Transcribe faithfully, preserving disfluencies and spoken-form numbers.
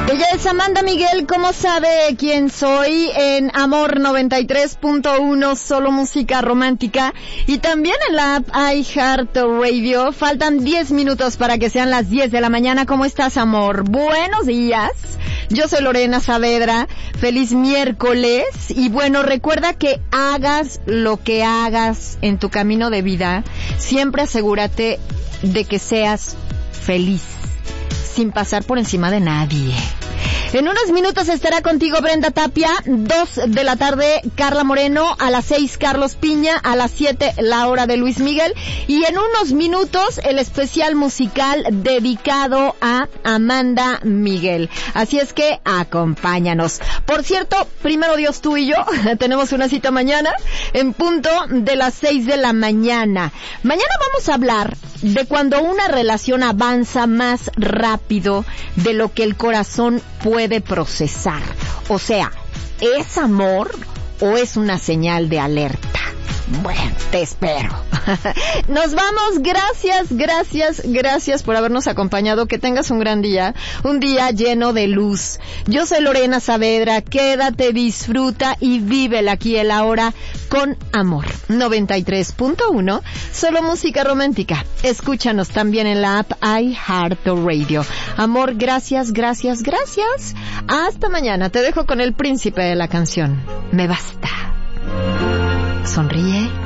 Ella es Amanda Miguel, ¿cómo sabe quién soy? En Amor noventa y tres punto uno, solo música romántica. Y también en la app iHeartRadio. Faltan diez minutos para que sean las diez de la mañana. ¿Cómo estás, amor? Buenos días. Yo soy Lorena Saavedra. Feliz miércoles. Y bueno, recuerda que hagas lo que hagas en tu camino de vida, siempre asegúrate de que seas feliz, sin pasar por encima de nadie. En unos minutos estará contigo Brenda Tapia, dos de la tarde Carla Moreno, a las seis Carlos Piña, a las siete la hora de Luis Miguel, y en unos minutos el especial musical dedicado a Amanda Miguel. Así es que acompáñanos. Por cierto, primero Dios, tú y yo tenemos una cita mañana en punto de las seis de la mañana. Mañana vamos a hablar de cuando una relación avanza más rápido de lo que el corazón puede procesar. O sea, ¿es amor o es una señal de alerta? Bueno, te espero. Nos vamos. Gracias, gracias, gracias por habernos acompañado. Que tengas un gran día, un día lleno de luz. Yo soy Lorena Saavedra. Quédate, disfruta y vívela aquí el ahora con amor. noventa y tres punto uno, solo música romántica. Escúchanos también en la app iHeartRadio. Amor, gracias, gracias, gracias. Hasta mañana. Te dejo con el príncipe de la canción. Me basta. Sonríe